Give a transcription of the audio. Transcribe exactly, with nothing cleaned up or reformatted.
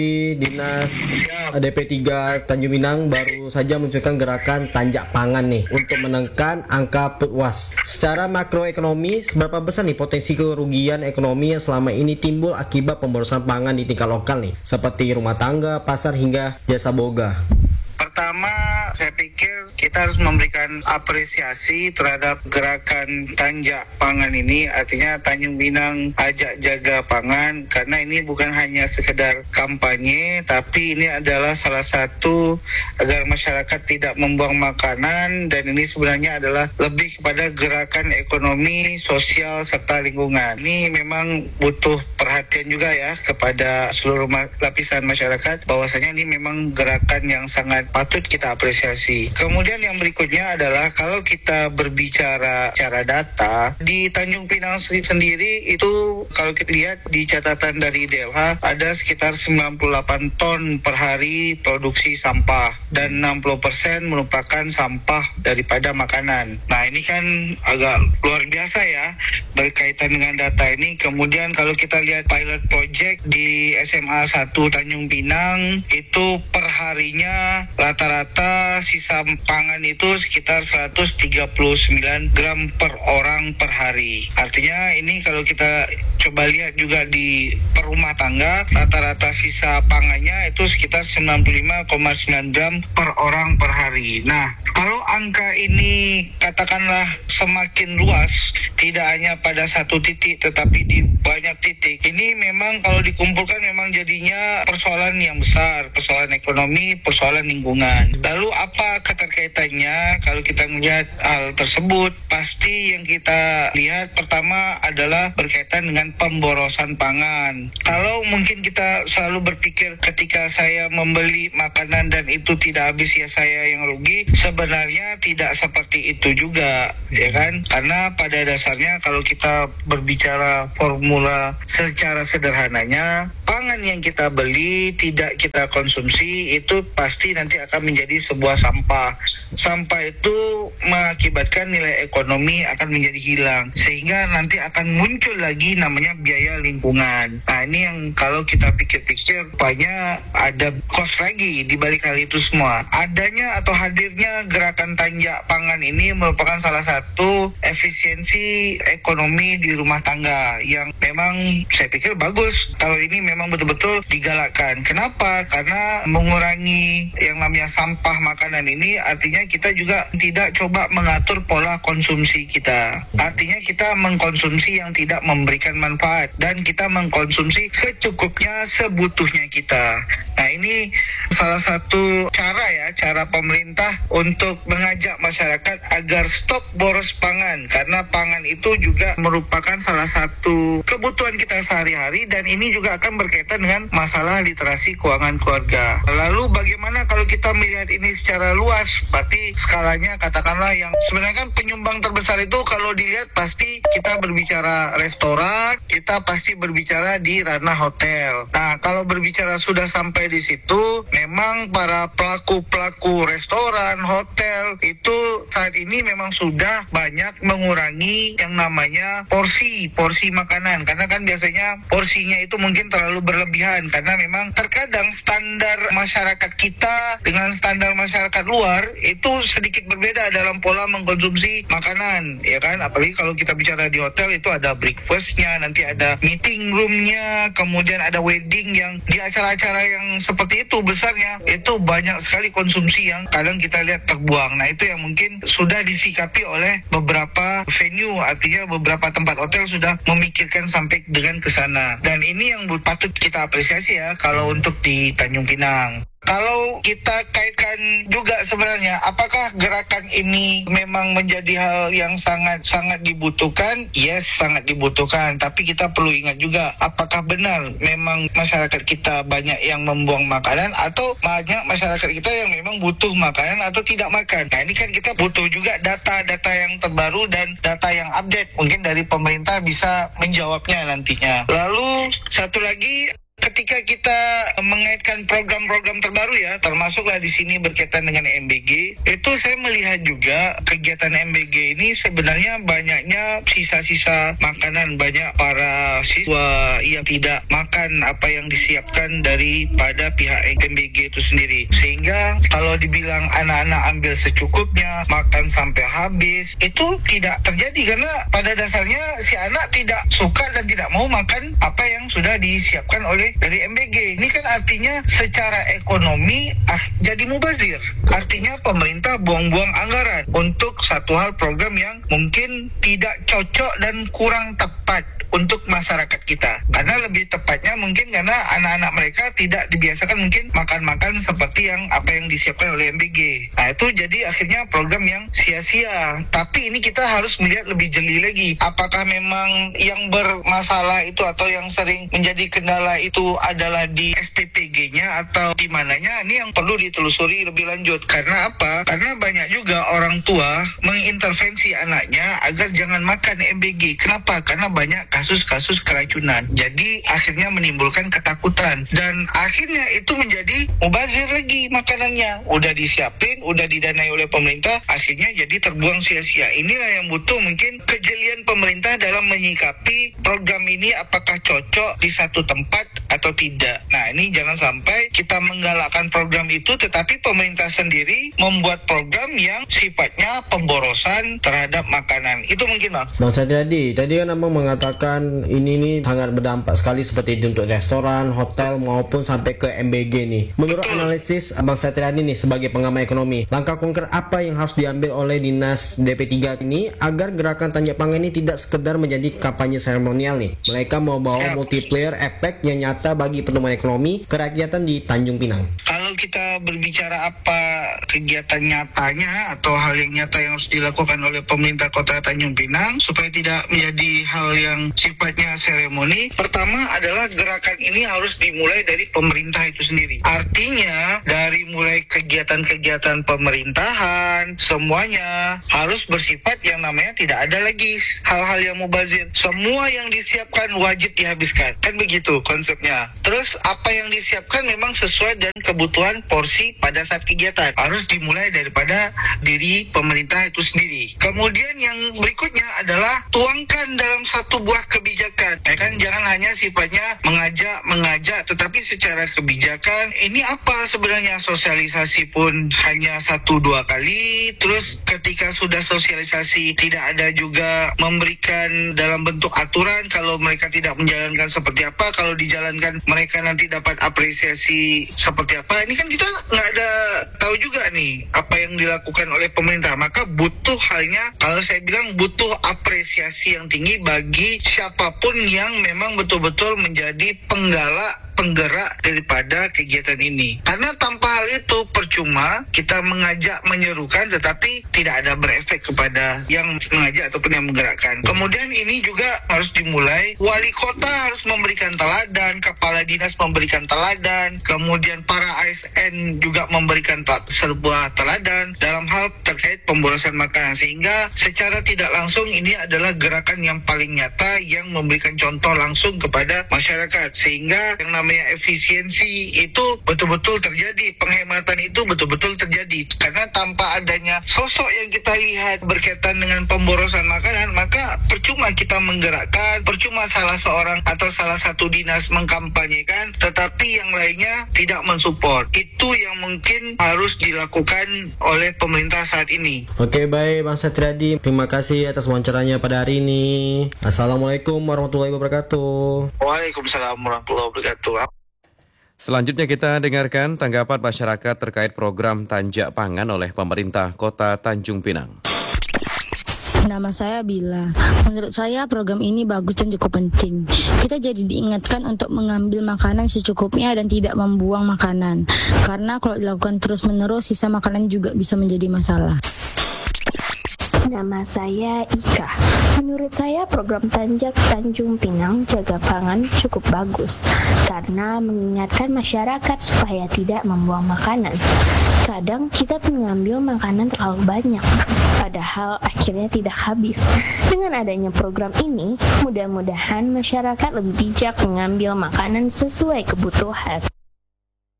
Dinas D P tiga Tanjung Pinang baru saja meluncurkan gerakan tanjak pangan nih untuk menekan angka P U A S. Secara makroekonomi, seberapa besar nih potensi kerugian ekonomi yang selama ini timbul akibat pemborosan pangan di tingkat lokal nih, seperti rumah tangga, pasar hingga jasa boga? Pertama, saya pikir kita harus memberikan apresiasi terhadap gerakan tanjak pangan ini, artinya Tanjung Pinang ajak jaga pangan, karena ini bukan hanya sekedar kampanye, tapi ini adalah salah satu agar masyarakat tidak membuang makanan, dan ini sebenarnya adalah lebih kepada gerakan ekonomi, sosial, serta lingkungan. Ini memang butuh perhatian juga ya kepada seluruh lapisan masyarakat, bahwasanya ini memang gerakan yang sangat patut kita apresiasi. Kemudian yang berikutnya adalah kalau kita berbicara secara data, di Tanjung Pinang sendiri itu kalau kita lihat di catatan dari D L H ada sekitar sembilan puluh delapan ton per hari produksi sampah dan enam puluh persen merupakan sampah daripada makanan. Nah, ini kan agak luar biasa ya berkaitan dengan data ini. Kemudian kalau kita lihat pilot project di S M A satu Tanjung Pinang itu per harinya rata-rata sisa pangan itu sekitar seratus tiga puluh sembilan gram per orang per hari. Artinya ini kalau kita coba lihat juga di per rumah tangga, rata-rata sisa pangannya itu sekitar sembilan puluh lima koma sembilan gram per orang per hari. Nah, kalau angka ini katakanlah semakin luas, tidak hanya pada satu titik tetapi di banyak titik, ini memang kalau dikumpulkan memang jadinya persoalan yang besar, persoalan ekonomi, persoalan lingkungan. Lalu apa keterkaitannya kalau kita melihat hal tersebut? Pasti yang kita lihat pertama adalah berkaitan dengan pemborosan pangan. Kalau mungkin kita selalu berpikir ketika saya membeli makanan dan itu tidak habis ya saya yang rugi, sebenarnya tidak seperti itu juga, ya kan? Karena pada dasarnya kalau kita berbicara formula secara sederhananya, pangan yang kita beli tidak kita konsumsi itu pasti nanti akan menjadi sebuah sampah. Sampah itu mengakibatkan nilai ekonomi akan menjadi hilang, sehingga nanti akan muncul lagi namanya biaya lingkungan. Nah, ini yang kalau kita pikir-pikir rupanya ada cost lagi di balik hal itu semua. Adanya atau hadirnya gerakan tanjak pangan ini merupakan salah satu efisiensi ekonomi di rumah tangga yang memang saya pikir bagus kalau ini memang betul-betul digalakkan. Kenapa? Karena mengurangi yang namanya sampah makanan ini artinya kita juga tidak coba mengatur pola konsumsi kita. Artinya kita mengkonsumsi yang tidak memberikan manfaat dan kita mengkonsumsi secukupnya, sebutuhnya kita. Nah, ini salah satu cara ya, cara pemerintah untuk mengajak masyarakat agar stop boros pangan, karena pangan itu juga merupakan salah satu kebutuhan kita sehari-hari dan ini juga akan berkaitan dengan masalah literasi keuangan keluarga. Lalu bagaimana kalau kita melihat ini secara luas? Berarti skalanya katakanlah yang sebenarnya kan penyumbang terbesar itu kalau dilihat pasti kita berbicara restoran, kita pasti berbicara di ranah hotel. Nah, kalau berbicara sudah sampai di situ, memang para pelaku-pelaku restoran, hotel itu saat ini memang sudah banyak mengurangi yang namanya porsi, porsi makanan. Karena kan biasanya porsinya itu mungkin terlalu berlebihan, karena memang terkadang standar masyarakat kita dengan standar masyarakat luar itu sedikit berbeda dalam pola mengkonsumsi makanan, ya kan? Apalagi kalau kita bicara di hotel itu ada breakfastnya, nanti ada meeting roomnya, kemudian ada wedding yang di acara-acara yang seperti itu besarnya, itu banyak sekali konsumsi yang kadang kita lihat terbuang. Nah, itu yang mungkin sudah disikapi oleh beberapa venue, artinya beberapa tempat hotel sudah memikirkan sampai dengan ke sana. Dan ini yang patut kita apresiasi ya kalau untuk di Tanjung Pinang. Kalau kita kaitkan juga sebenarnya, apakah gerakan ini memang menjadi hal yang sangat-sangat dibutuhkan? Yes, sangat dibutuhkan. Tapi kita perlu ingat juga, apakah benar memang masyarakat kita banyak yang membuang makanan atau banyak masyarakat kita yang memang butuh makanan atau tidak makan? Nah, ini kan kita butuh juga data-data yang terbaru dan data yang update. Mungkin dari pemerintah bisa menjawabnya nantinya. Lalu, satu lagi, ketika ketika kita mengaitkan program-program terbaru ya, termasuklah di sini berkaitan dengan M B G, itu saya melihat juga kegiatan M B G ini sebenarnya banyaknya sisa-sisa makanan, banyak para siswa yang tidak makan apa yang disiapkan daripada pihak M B G itu sendiri. Sehingga kalau dibilang anak-anak ambil secukupnya, makan sampai habis, itu tidak terjadi karena pada dasarnya si anak tidak suka dan tidak mau makan apa yang sudah disiapkan oleh dari M B G. Ini kan artinya secara ekonomi ah, jadi mubazir. Artinya pemerintah buang-buang anggaran untuk satu hal program yang mungkin tidak cocok dan kurang tepat untuk masyarakat kita. Karena lebih tepatnya mungkin karena anak-anak mereka tidak dibiasakan mungkin makan-makan seperti yang apa yang disiapkan oleh M B G. Nah itu jadi akhirnya program yang sia-sia. Tapi ini kita harus melihat lebih jeli lagi. Apakah memang yang bermasalah itu atau yang sering menjadi kendala itu adalah di S P P G-nya atau di mananya? Ini yang perlu ditelusuri lebih lanjut. Karena apa? Karena banyak juga orang tua mengintervensi anaknya agar jangan makan M B G. Kenapa? Karena banyak kasus-kasus keracunan. Jadi akhirnya menimbulkan ketakutan dan akhirnya itu menjadi mubazir lagi makanannya. Udah disiapin, udah didanai oleh pemerintah, akhirnya jadi terbuang sia-sia. Inilah yang butuh mungkin kejelian pemerintah dalam menyikapi program ini apakah cocok di satu tempat atau tidak. Nah, ini jangan sampai kita menggalakkan program itu tetapi pemerintah sendiri membuat program yang sifatnya pemborosan terhadap makanan. Itu mungkin, Bang. Bang Satriadi, tadi kan Abang mengatakan ini nih sangat berdampak sekali seperti itu untuk restoran, hotel maupun sampai ke M B G nih. Menurut analisis Bang Satriadi nih sebagai pengamat ekonomi, langkah konkret apa yang harus diambil oleh Dinas D P tiga ini agar gerakan Tanjak Pangan ini tidak sekedar menjadi kampanye seremonial nih, mereka membawa multiplier efek yang nyata bagi pertumbuhan ekonomi kerakyatan di Tanjung Pinang? Kalau kita berbicara apa kegiatan nyatanya atau hal yang nyata yang harus dilakukan oleh pemerintah Kota Tanjung Pinang supaya tidak menjadi hal yang sifatnya seremoni, pertama adalah gerakan ini harus dimulai dari pemerintah itu sendiri. Artinya dari mulai kegiatan-kegiatan pemerintahan semuanya harus bersifat yang namanya tidak ada lagi hal-hal yang mubazir. Semua yang disiapkan wajib dihabiskan. Kan begitu konsepnya. Terus apa yang disiapkan memang sesuai dengan kebutuhan porsi pada saat kegiatan. Harus dimulai daripada diri pemerintah itu sendiri. Kemudian yang berikutnya adalah tuangkan dalam satu buah kebijakan. Ya kan, jangan hanya sifatnya mengajak mengajak tetapi secara kebijakan ini apa sebenarnya. Sosialisasi pun hanya satu dua kali, terus ketika sudah sosialisasi tidak ada juga memberikan dalam bentuk aturan kalau mereka tidak menjalankan seperti apa, kalau dijalankan mereka nanti dapat apresiasi seperti apa. Ini kan kita nggak ada tahu juga nih apa yang dilakukan oleh pemerintah. Maka butuh halnya, kalau saya bilang butuh apresiasi yang tinggi bagi siapapun yang memang betul-betul menjadi penggalak penggerak daripada kegiatan ini. Karena tanpa hal itu percuma kita mengajak menyerukan tetapi tidak ada berefek kepada yang mengajak ataupun yang menggerakkan. Kemudian ini juga harus dimulai, wali kota harus memberikan teladan, kepala dinas memberikan teladan, kemudian para A S N juga memberikan ta- sebuah teladan dalam hal terkait pemborosan makanan, sehingga secara tidak langsung ini adalah gerakan yang paling nyata yang memberikan contoh langsung kepada masyarakat, sehingga yang namanya efisiensi itu betul-betul terjadi, penghematan itu betul-betul terjadi. Karena tanpa adanya sosok yang kita lihat berkaitan dengan pemborosan makanan, maka percuma kita menggerakkan, percuma salah seorang atau salah satu dinas mengkampanyekan tetapi yang lainnya tidak mensupport. Itu yang mungkin harus dilakukan oleh pemerintah saat ini. Oke, baik Bang Satriadi, terima kasih atas wawancaranya pada hari ini. Assalamualaikum warahmatullahi wabarakatuh. Waalaikumsalam warahmatullahi wabarakatuh. Selanjutnya kita dengarkan tanggapan masyarakat terkait program Tanjak Pangan oleh pemerintah Kota Tanjung Pinang. Nama saya Bila. Menurut saya program ini bagus dan cukup penting. Kita jadi diingatkan untuk mengambil makanan secukupnya dan tidak membuang makanan. Karena kalau dilakukan terus-menerus, sisa makanan juga bisa menjadi masalah. Nama saya Ika. Menurut saya program Tanjak Tanjung Pinang Jaga Pangan cukup bagus karena mengingatkan masyarakat supaya tidak membuang makanan. Kadang kita mengambil makanan terlalu banyak, padahal akhirnya tidak habis. Dengan adanya program ini, mudah-mudahan masyarakat lebih bijak mengambil makanan sesuai kebutuhan.